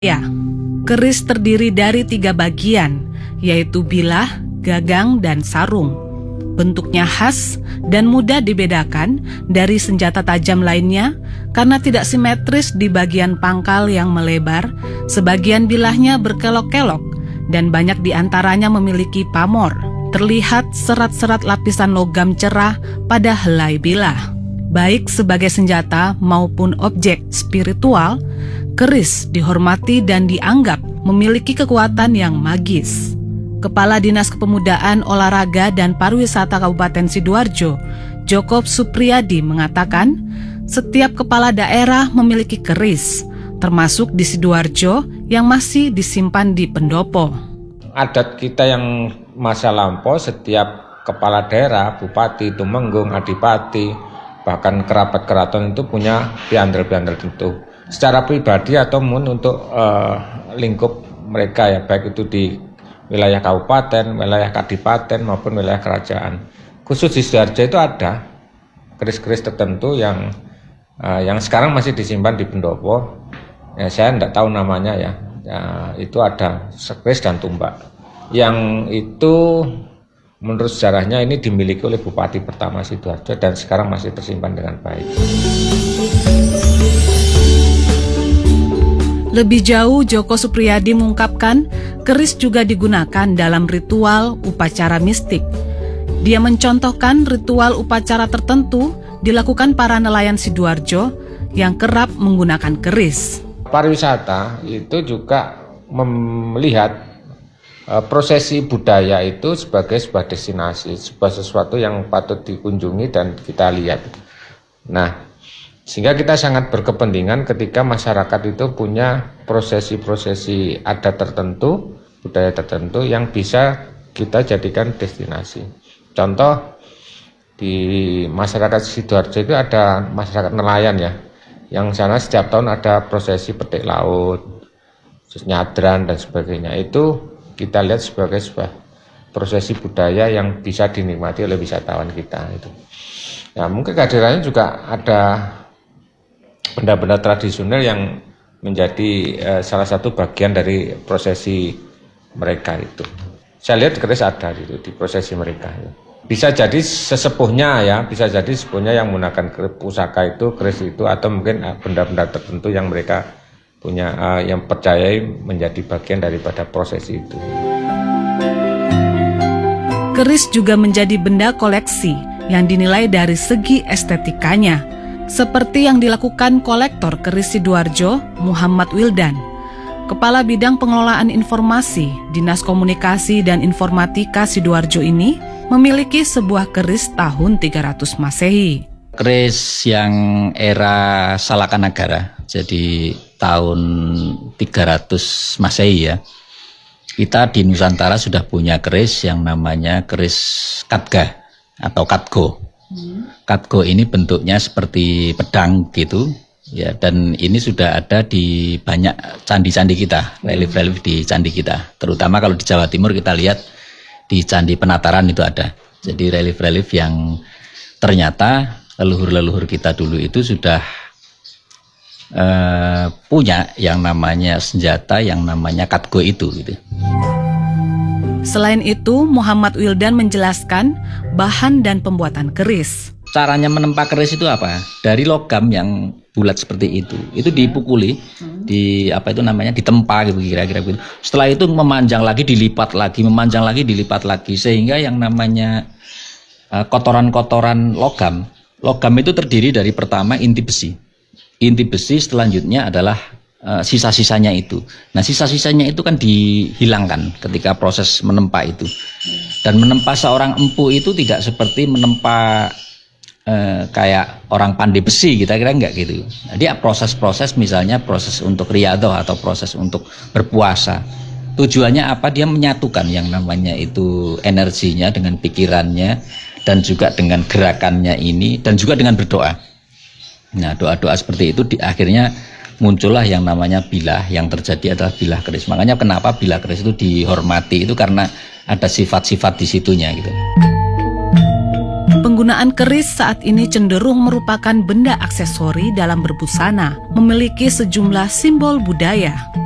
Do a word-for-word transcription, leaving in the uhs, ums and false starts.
Ya, keris terdiri dari tiga bagian, yaitu bilah, gagang, dan sarung. Bentuknya khas dan mudah dibedakan dari senjata tajam lainnya karena tidak simetris di bagian pangkal yang melebar, sebagian bilahnya berkelok-kelok, dan banyak di antaranya memiliki pamor. Terlihat serat-serat lapisan logam cerah pada helai bilah. Baik sebagai senjata maupun objek spiritual, keris dihormati dan dianggap memiliki kekuatan yang magis. Kepala Dinas Kepemudaan, Olahraga, dan Pariwisata Kabupaten Sidoarjo, Joko Supriyadi, mengatakan setiap kepala daerah memiliki keris, termasuk di Sidoarjo yang masih disimpan di pendopo. Adat kita yang masa lampau, setiap kepala daerah, bupati, tumenggung, adipati, bahkan kerabat keraton itu punya piandel-piandel tentu. Secara pribadi atau mungkin untuk uh, lingkup mereka ya, baik itu di wilayah kabupaten, wilayah kadipaten maupun wilayah kerajaan. Khusus di Sidoarjo itu ada keris-keris tertentu yang uh, yang sekarang masih disimpan di pendopo. Ya, saya tidak tahu namanya ya. Ya, itu ada keris dan tumbak. Yang itu menurut sejarahnya ini dimiliki oleh Bupati pertama Sidoarjo dan sekarang masih tersimpan dengan baik. Lebih jauh, Joko Supriyadi mengungkapkan keris juga digunakan dalam ritual upacara mistik. Dia mencontohkan ritual upacara tertentu dilakukan para nelayan Sidoarjo yang kerap menggunakan keris. Pariwisata itu juga melihat prosesi budaya itu sebagai sebuah destinasi, sebuah sesuatu yang patut dikunjungi dan kita lihat. Nah, sehingga kita sangat berkepentingan ketika masyarakat itu punya prosesi-prosesi adat tertentu, budaya tertentu yang bisa kita jadikan destinasi. Contoh, di masyarakat Sidoarjo itu ada masyarakat nelayan ya, yang sana setiap tahun ada prosesi petik laut, terus nyadran dan sebagainya. Itu kita lihat sebagai sebuah prosesi budaya yang bisa dinikmati oleh wisatawan kita itu. Ya, mungkin kehadirannya juga ada benda-benda tradisional yang menjadi eh, salah satu bagian dari prosesi mereka itu. Saya lihat keris ada itu di prosesi mereka. Ya. Bisa jadi sesepuhnya ya, bisa jadi sesepuhnya yang menggunakan pusaka itu, keris itu, atau mungkin benda-benda tertentu yang mereka punya uh, yang percayai menjadi bagian daripada prosesi itu. Keris juga menjadi benda koleksi yang dinilai dari segi estetikanya, seperti yang dilakukan kolektor keris Sidoarjo, Muhammad Wildan. Kepala Bidang Pengelolaan Informasi Dinas Komunikasi dan Informatika Sidoarjo ini memiliki sebuah keris tahun tiga ratus Masehi. Keris yang era Salakanagara, jadi tahun tiga ratus Masehi ya. Kita di Nusantara sudah punya keris yang namanya keris Katga atau Katgo. Hmm. Katgo ini bentuknya seperti pedang gitu ya, dan ini sudah ada di banyak candi-candi kita, relief-relief di candi kita. Terutama kalau di Jawa Timur kita lihat di Candi Penataran itu ada. Jadi relief-relief yang ternyata leluhur-leluhur kita dulu itu sudah Uh, punya yang namanya senjata yang namanya katgo itu gitu. Selain itu, Muhammad Wildan menjelaskan bahan dan pembuatan keris. Caranya menempa keris itu apa? Dari logam yang bulat seperti itu, itu dipukuli, hmm. di apa itu namanya ditempa gitu kira-kira gitu. Setelah itu memanjang lagi, dilipat lagi, memanjang lagi, dilipat lagi, sehingga yang namanya uh, kotoran-kotoran logam, logam itu terdiri dari pertama inti besi. Inti besi selanjutnya adalah uh, sisa-sisanya itu. Nah, sisa-sisanya itu kan dihilangkan ketika proses menempa itu. Dan menempa seorang empu itu tidak seperti menempa uh, kayak orang pandai besi, kita kira enggak gitu. Jadi proses-proses misalnya proses untuk riyadhah atau proses untuk berpuasa. Tujuannya apa? Dia menyatukan yang namanya itu energinya dengan pikirannya dan juga dengan gerakannya ini dan juga dengan berdoa. Nah, doa-doa seperti itu di akhirnya muncullah yang namanya bilah, yang terjadi adalah bilah keris. Makanya kenapa bilah keris itu dihormati itu karena ada sifat-sifat di situnya gitu. Penggunaan keris saat ini cenderung merupakan benda aksesori dalam berbusana, memiliki sejumlah simbol budaya.